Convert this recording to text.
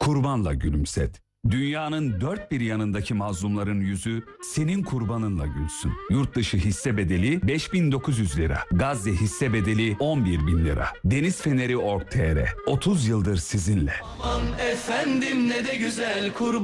Kurbanla gülümset. Dünyanın dört bir yanındaki mazlumların yüzü senin kurbanınla gülsün. Yurt dışı hisse bedeli 5.900 lira. Gazze hisse bedeli 11.000 lira. Deniz Feneri Org.tr 30 yıldır sizinle. Aman efendim ne de güzel kurban.